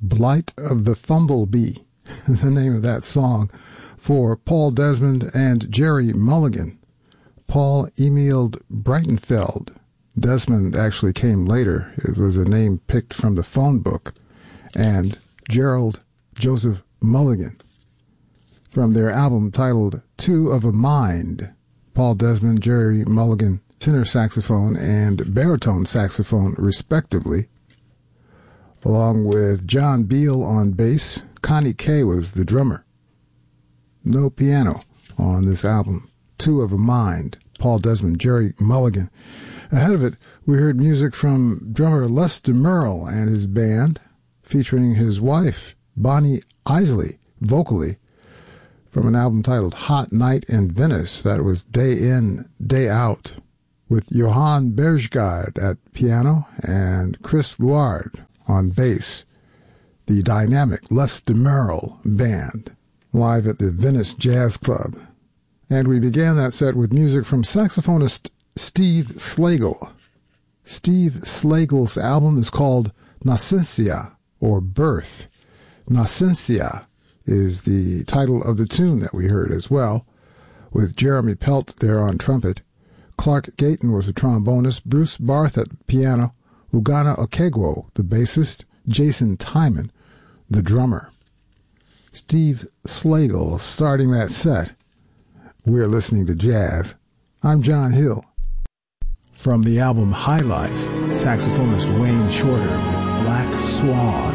Blight of the Fumblebee, the name of that song, for Paul Desmond and Jerry Mulligan. Paul Emil Breitenfeld. Desmond actually came later. It was a name picked from the phone book. And Gerald Joseph Mulligan, from their album titled Two of a Mind. Paul Desmond, Jerry Mulligan, tenor saxophone and baritone saxophone, respectively, along with John Beal on bass. Connie Kay was the drummer. No piano on this album. Two of a Mind, Paul Desmond, Jerry Mulligan. Ahead of it, we heard music from drummer Les DeMerle and his band, featuring his wife, Bonnie Isley, vocally, from an album titled Hot Night in Venice. That was Day In, Day Out, with Johann Berggaard at piano and Chris Luard on bass. The dynamic Les DeMerle Band, live at the Venice Jazz Club. And we began that set with music from saxophonist Steve Slagle. Steve Slagle's album is called Nascentia, or Birth. Nascentia is the title of the tune that we heard as well, with Jeremy Pelt there on trumpet. Clark Gayton was the trombonist, Bruce Barth at the piano, Ugana Okegwo, the bassist, Jason Timon, the drummer. Steve Slagle starting that set. We're listening to jazz. I'm John Hill. From the album High Life, saxophonist Wayne Shorter with Black Swan.